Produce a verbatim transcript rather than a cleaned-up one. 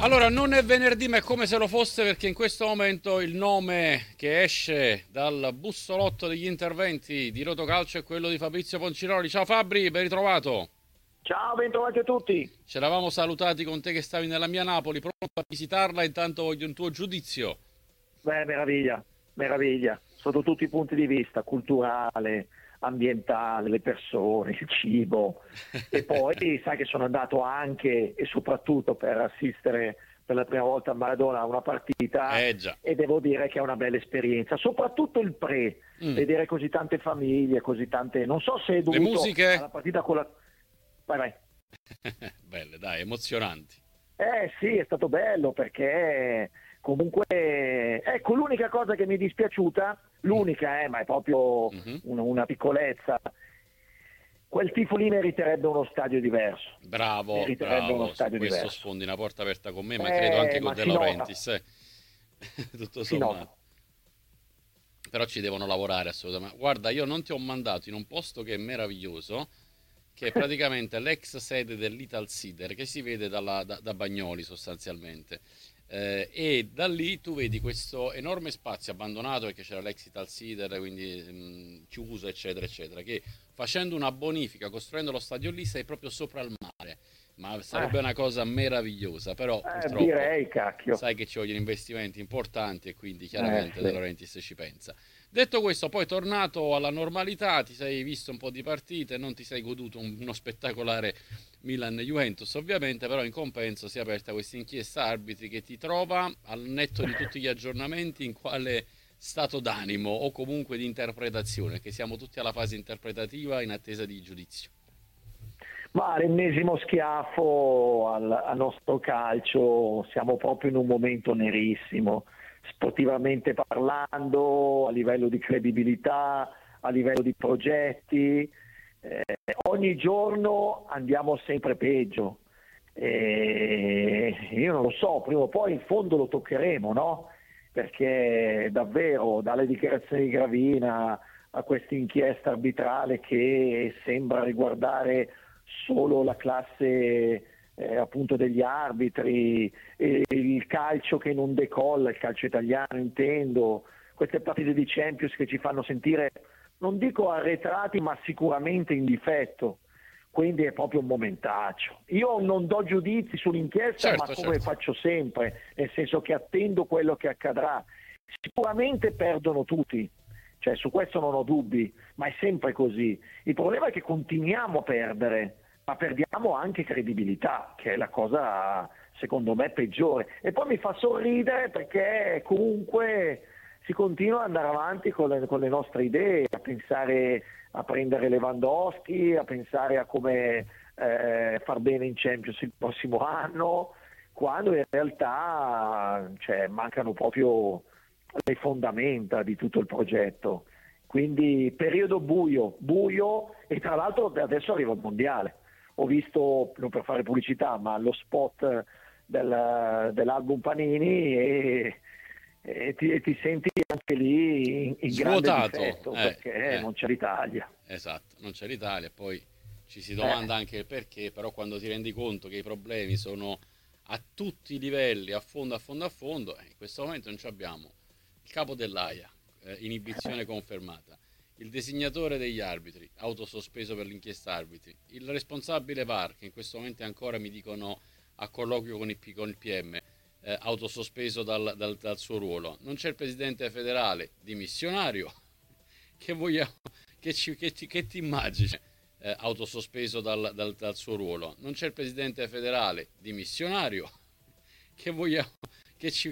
Allora, non è venerdì, ma è come se lo fosse perché in questo momento il nome che esce dal bussolotto degli interventi di Rotocalcio è quello di Fabrizio Ponciroli. Ciao Fabri, ben ritrovato. Ciao, bentrovati a tutti. Ci eravamo salutati con te che stavi nella mia Napoli, pronto a visitarla, intanto voglio un tuo giudizio. Beh, meraviglia, meraviglia, sotto tutti i punti di vista, culturale, ambientale, le persone, il cibo. E poi sai che sono andato anche e soprattutto per assistere per la prima volta a Maradona a una partita Eh già. e devo dire che è una bella esperienza, soprattutto il pre, Mm. vedere così tante famiglie, così tante... Non so se è Le dovuto musiche? alla partita con la... Vai, vai. Belle, dai, emozionanti. Eh sì, è stato bello perché comunque, ecco, l'unica cosa che mi è dispiaciuta, Mm. l'unica, eh, ma è proprio Mhm. una, una piccolezza, quel tifo lì meriterebbe uno stadio diverso, Bravo, meriterebbe uno bravo, su stadio questo diverso. sfondi una porta aperta con me, ma credo anche Eh, con ma De si nota, Laurentiis, eh. Tutto si nota. sommato. Però ci devono lavorare assolutamente. Guarda, io non ti ho mandato in un posto che è meraviglioso, che è praticamente l'ex sede dell'Ital Cider, che si vede dalla- da, da Bagnoli sostanzialmente. Eh, e da lì tu vedi questo enorme spazio abbandonato perché c'era l'ex Ital Cider, quindi mh, chiuso, eccetera, eccetera, che facendo una bonifica, costruendo lo stadio lì, sei proprio sopra il mare. Ma Eh, sarebbe una cosa meravigliosa, però eh, purtroppo direi, cacchio. sai che ci vogliono investimenti importanti e quindi Eh chiaramente De sì. Laurentiis ci pensa. Detto questo, poi tornato alla normalità, ti sei visto un po' di partite, non ti sei goduto un- uno spettacolare Milan-Juventus, ovviamente, però in compenso si è aperta questa inchiesta arbitri che ti trova al netto di tutti gli aggiornamenti in quale stato d'animo o comunque di interpretazione, che siamo tutti alla fase interpretativa in attesa di giudizio. Ma l'ennesimo schiaffo al, al nostro calcio, siamo proprio in un momento nerissimo, sportivamente parlando, a livello di credibilità, a livello di progetti. Eh, ogni giorno andiamo sempre peggio. E io non lo so, prima o poi in fondo lo toccheremo, no? Perché davvero dalle dichiarazioni di Gravina a questa inchiesta arbitrale che sembra riguardare solo la classe eh, appunto degli arbitri, e il calcio che non decolla, il calcio italiano intendo, queste partite di Champions che ci fanno sentire, non dico arretrati, ma sicuramente in difetto. Quindi è proprio un momentaccio. Io non do giudizi sull'inchiesta, ma Certo, come certo. faccio sempre, nel senso che attendo quello che accadrà. Sicuramente perdono tutti, cioè su questo non ho dubbi, ma è sempre così. Il problema è che continuiamo a perdere, ma perdiamo anche credibilità, che è la cosa secondo me peggiore. E poi mi fa sorridere perché comunque si continua ad andare avanti con le, con le nostre idee, a pensare a prendere Lewandowski, a pensare a come eh, far bene in Champions il prossimo anno, quando in realtà cioè, mancano proprio le fondamenta di tutto il progetto. Quindi periodo buio, buio e tra l'altro adesso arriva il mondiale. Ho visto, non per fare pubblicità, ma lo spot del- dell'album Panini e, e ti, e ti senti anche lì in, in grande Svuotato, difetto eh, perché eh. non c'è l'Italia. Esatto, non c'è l'Italia, poi ci si Eh, domanda anche il perché, però quando ti rendi conto che i problemi sono a tutti i livelli, a fondo, a fondo, a fondo, eh, in questo momento non ci abbiamo il capo dell'A I A, eh, inibizione confermata, il designatore degli arbitri, autosospeso per l'inchiesta arbitri, il responsabile V A R, che in questo momento ancora mi dicono a colloquio con il, P- con il P M, eh, autosospeso dal, dal- dal suo ruolo, non c'è il presidente federale, dimissionario, che vogliamo che, ci, che, ti, che ti immagini eh, autosospeso dal, dal, dal suo ruolo? Non c'è il presidente federale dimissionario che vogliamo che, ci,